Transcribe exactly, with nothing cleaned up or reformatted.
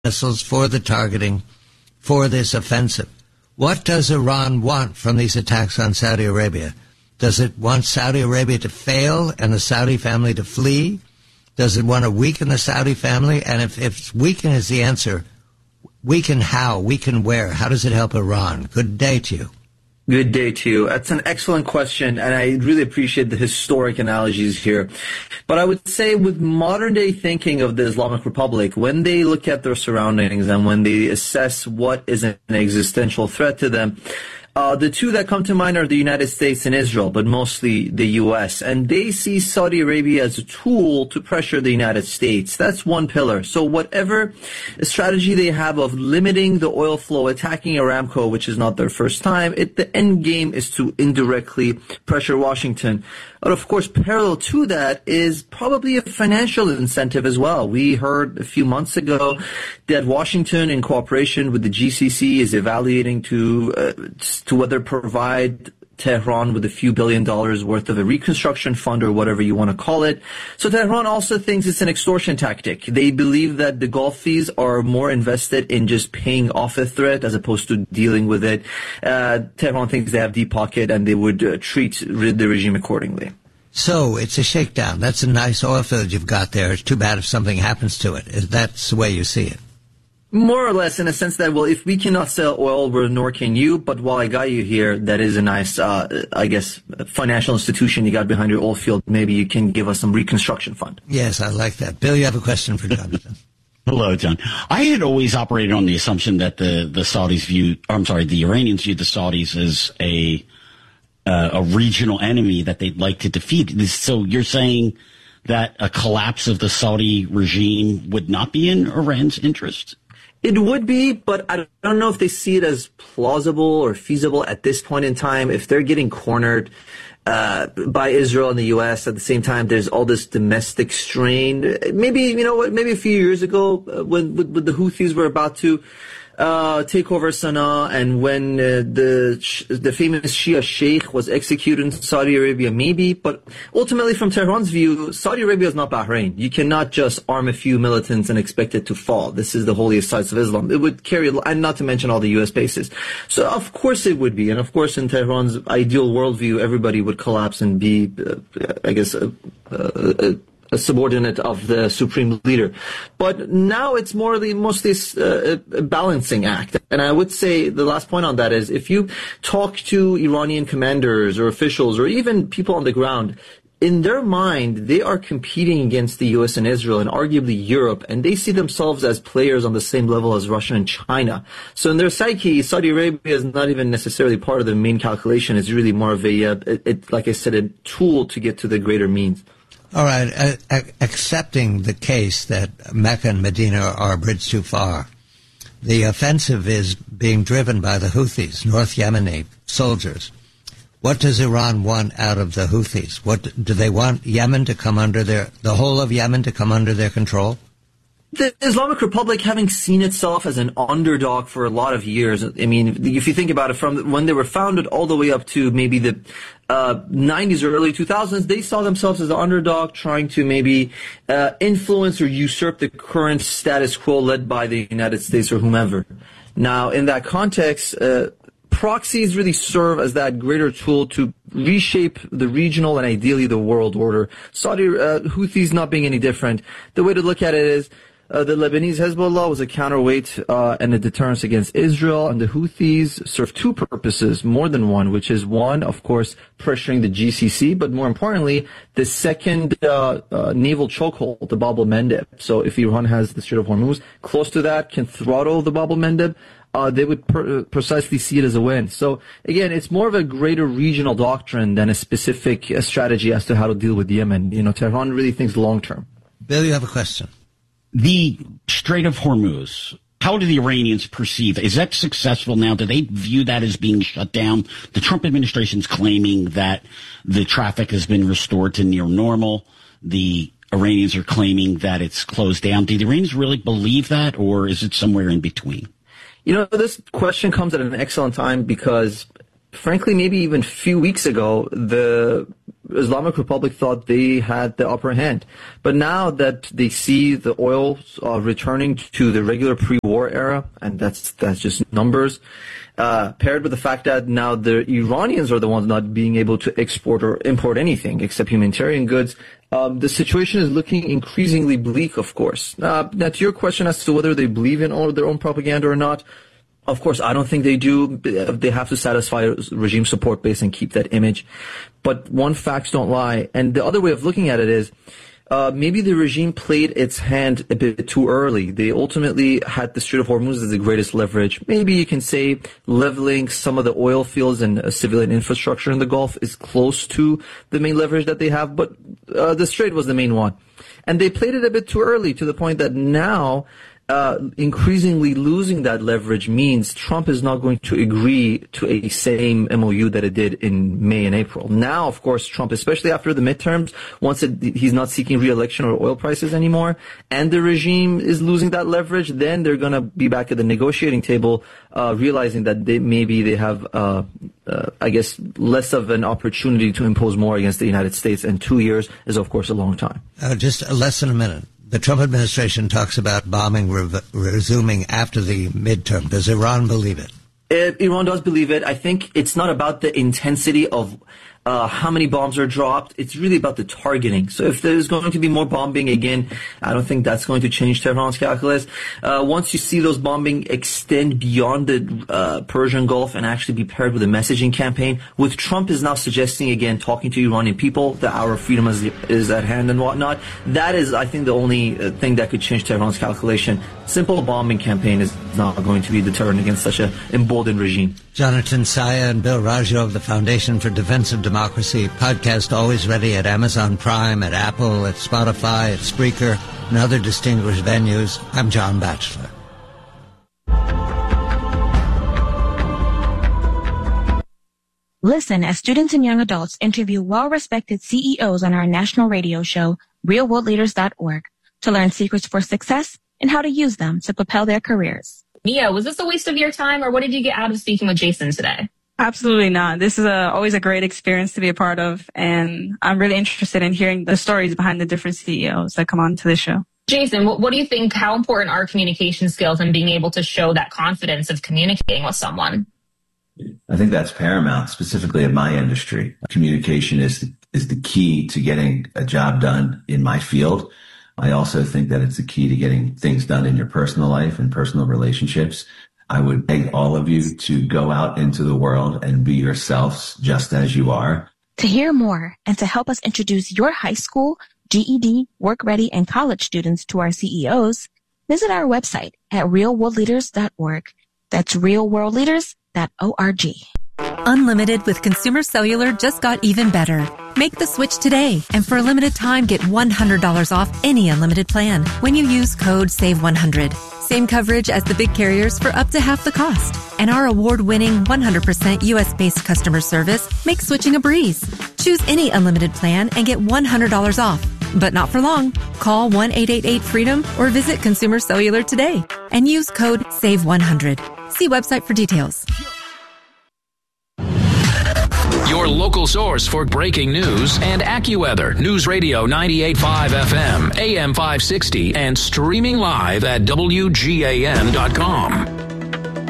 missiles, for the targeting, for this offensive. What does Iran want from these attacks on Saudi Arabia? Does it want Saudi Arabia to fail and the Saudi family to flee? Does it want to weaken the Saudi family? And if, if weaken is the answer, weaken how? Weaken where? How does it help Iran? Good day to you. Good day to you. That's an excellent question, and I really appreciate the historic analogies here. But I would say with modern-day thinking of the Islamic Republic, when they look at their surroundings and when they assess what is an existential threat to them, Uh, the two that come to mind are the United States and Israel, but mostly the U S. And they see Saudi Arabia as a tool to pressure the United States. That's one pillar. So whatever strategy they have of limiting the oil flow, attacking Aramco, which is not their first time, it, the end game is to indirectly pressure Washington. But of course, parallel to that is probably a financial incentive as well. We heard a few months ago that Washington, in cooperation with the G C C, is evaluating to uh, to whether provide Tehran with a few billion dollars worth of a reconstruction fund or whatever you want to call it. So Tehran also thinks it's an extortion tactic. They believe that the Gulfis are more invested in just paying off a threat as opposed to dealing with it. Uh, Tehran thinks they have deep pocket and they would uh, treat the regime accordingly. So it's a shakedown. That's a nice oil field you've got there. It's too bad if something happens to it. That's the way you see it. More or less, in a sense that, well, if we cannot sell oil, well, nor can you. But while I got you here, that is a nice, uh, I guess, financial institution you got behind your oil field. Maybe you can give us some reconstruction fund. Yes, I like that. Bill, you have a question for Jonathan. Hello, John. I had always operated on the assumption that the, the Saudis view, I'm sorry, the Iranians viewed the Saudis as a uh, a regional enemy that they'd like to defeat. So you're saying that a collapse of the Saudi regime would not be in Iran's interest? It would be, but I don't know if they see it as plausible or feasible at this point in time. If they're getting cornered uh, by Israel and the U S at the same time, there's all this domestic strain. Maybe, you know what, maybe a few years ago uh, when, when the Houthis were about to uh, take over Sana'a, and when uh, the the famous Shia Sheikh was executed in Saudi Arabia, maybe. But ultimately, from Tehran's view, Saudi Arabia is not Bahrain. You cannot just arm a few militants and expect it to fall. This is the holiest sites of Islam. It would carry, and not to mention all the U S bases. So of course it would be, and of course in Tehran's ideal worldview, everybody would collapse and be, uh, I guess, a, a, a subordinate of the supreme leader. But now it's more the mostly uh, a balancing act. And I would say the last point on that is if you talk to Iranian commanders or officials or even people on the ground, in their mind, they are competing against the U S and Israel and arguably Europe, and they see themselves as players on the same level as Russia and China. So in their psyche, Saudi Arabia is not even necessarily part of the main calculation. It's really more of a, uh, it, it, like I said, a tool to get to the greater means. All right. Uh, accepting the case that Mecca and Medina are a bridge too far, the offensive is being driven by the Houthis, North Yemeni soldiers. What does Iran want out of the Houthis? What do they want Yemen to come under their, the whole of Yemen to come under their control? The Islamic Republic, having seen itself as an underdog for a lot of years, I mean, if you think about it, from when they were founded all the way up to maybe the uh, nineties or early two thousands, they saw themselves as the underdog trying to maybe uh, influence or usurp the current status quo led by the United States or whomever. Now, in that context, uh, proxies really serve as that greater tool to reshape the regional and ideally the world order. Saudi uh, Houthis not being any different. The way to look at it is uh, the Lebanese Hezbollah was a counterweight uh, and a deterrence against Israel, and the Houthis serve two purposes, more than one, which is one, of course, pressuring the G C C, but more importantly, the second uh, uh, naval chokehold, the Bab el-Mandeb. So if Iran has the Strait of Hormuz close to that, can throttle the Bab el-Mandeb, Uh, they would per- precisely see it as a win. So, again, it's more of a greater regional doctrine than a specific uh, strategy as to how to deal with Yemen. You know, Tehran really thinks long-term. Bill, you have a question. The Strait of Hormuz, how do the Iranians perceive? Is that successful now? Do they view that as being shut down? The Trump administration's claiming that the traffic has been restored to near normal. The Iranians are claiming that it's closed down. Do the Iranians really believe that, or is it somewhere in between? You know, this question comes at an excellent time because, frankly, maybe even a few weeks ago, the Islamic Republic thought they had the upper hand. But now that they see the oil uh, returning to the regular pre-war era, and that's that's just numbers, uh, paired with the fact that now the Iranians are the ones not being able to export or import anything except humanitarian goods, um, the situation is looking increasingly bleak, of course. Uh, now, to your question as to whether they believe in all their own propaganda or not, of course, I don't think they do. They have to satisfy regime support base and keep that image. But one, facts don't lie. And the other way of looking at it is, uh, maybe the regime played its hand a bit too early. They ultimately had the Strait of Hormuz as the greatest leverage. Maybe you can say leveling some of the oil fields and uh, civilian infrastructure in the Gulf is close to the main leverage that they have. But uh, the Strait was the main one. And they played it a bit too early to the point that now, Uh, increasingly losing that leverage means Trump is not going to agree to a same M O U that it did in May and April. Now, of course, Trump, especially after the midterms, once it, he's not seeking re-election or oil prices anymore, and the regime is losing that leverage, then they're going to be back at the negotiating table, uh, realizing that they, maybe they have, uh, uh, I guess, less of an opportunity to impose more against the United States, and two years is, of course, a long time. Uh, just less than a minute. The Trump administration talks about bombing re- resuming after the midterm. Does Iran believe it? Uh, Iran does believe it. I think it's not about the intensity of uh, how many bombs are dropped. It's really about the targeting. So if there's going to be more bombing again, I don't think that's going to change Tehran's calculus. Uh, once you see those bombing extend beyond the uh, Persian Gulf and actually be paired with a messaging campaign, with Trump is now suggesting again, talking to Iranian people, that our freedom is, is at hand and whatnot, that is, I think, the only uh, thing that could change Tehran's calculation. Simple bombing campaign is not going to be deterrent against such an emboldened regime. Jonathan Saya and Bill Raggio of the Foundation for Defense of Democracy. Podcast always ready at Amazon Prime, at Apple, at Spotify, at Spreaker, and other distinguished venues. I'm John Batchelor. Listen as students and young adults interview well-respected C E Os on our national radio show, real world leaders dot org, to learn secrets for success and how to use them to propel their careers. Mia, was this a waste of your time, or what did you get out of speaking with Jason today? Absolutely not. This is a, always a great experience to be a part of, and I'm really interested in hearing the stories behind the different C E Os that come on to the show. Jason, what, what do you think, how important are communication skills and being able to show that confidence of communicating with someone? I think that's paramount, specifically in my industry. Communication is the, is the key to getting a job done in my field. I also think that it's the key to getting things done in your personal life and personal relationships. I would beg all of you to go out into the world and be yourselves just as you are. To hear more and to help us introduce your high school, G E D, work ready, and college students to our C E Os, visit our website at real world leaders dot org. That's real world leaders dot org. Unlimited with Consumer Cellular just got even better. Make the switch today, and for a limited time, get one hundred dollars off any unlimited plan when you use code save one hundred. Same coverage as the big carriers for up to half the cost. And our award-winning one hundred percent U S-based customer service makes switching a breeze. Choose any unlimited plan and get one hundred dollars off. But not for long. Call one eight eight eight freedom or visit Consumer Cellular today and use code save one hundred. See website for details. Your local source for breaking news and AccuWeather. News Radio ninety-eight point five F M, A M five sixty, and streaming live at W G A N dot com.